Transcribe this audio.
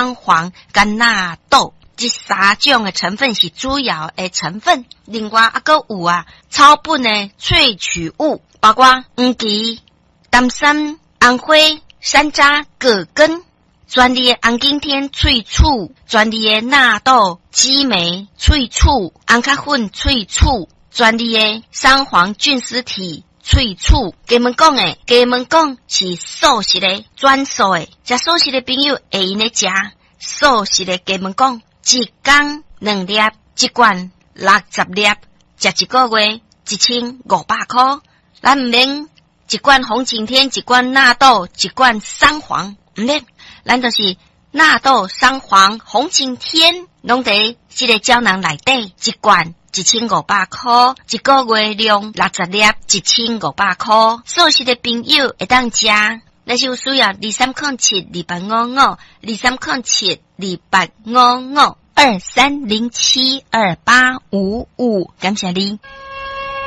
姜黄、甘纳豆，这三种的成分是主要的成分。另外还有草本的萃取物，包括黄芪、丹参、红花、山楂、葛根。专利的红景天萃取，专利的纳豆、鸡酶萃取，红咖粉萃取，专利的三黄菌丝体萃取。给们讲是素食的专属的，食素食的朋友会用来食素食的给们讲，一天2粒，一罐60粒，食一个月1500块。咱唔免一罐红景天，一罐纳豆，一罐三黄，唔免。咱就是纳豆、三黄、红景天，拢在这个胶囊内底，一罐1500块，一个月量60粒，1500块。素食的朋友会当食，但是有需要23072855，23072855，23072855，感谢你。